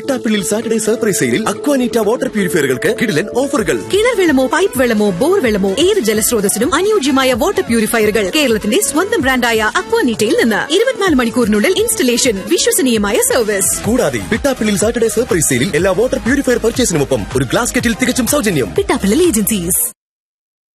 Pittappillil Saturday surprise സെയിലിൽ Aquaneeta water പ്യൂരിഫയറുകൾക്ക് കിടിലൻ ഓഫറുകൾ. കിണർ വെള്ളമോ പൈപ്പ് വെള്ളമോ ബോർ വെള്ളമോ ഏത് ജലസ്രോതസ്സിനും അനുയോജ്യമായ വാട്ടർ പ്യൂരിഫയറുകൾ കേരളത്തിന്റെ സ്വന്തം ബ്രാൻഡായ അക്വാനീറ്റയിൽ നിന്ന് 24 മണിക്കൂറിനുള്ളിൽ ഇൻസ്റ്റലേഷൻ, വിശ്വസനീയമായ സർവീസ്. കൂടാതെ പിട്ടാപ്പിള്ളിൽ സാറ്റർഡേ സർപ്രൈസ് സെയിലിൽ എല്ലാ വാട്ടർ പ്യൂരിഫയർ പർച്ചേസിനുമൊപ്പം ഒരു ഗ്ലാസ് കെറ്റിൽ തികച്ചും സൗജന്യം. പിട്ടാപ്പിള്ളി ഏജൻസീസ്.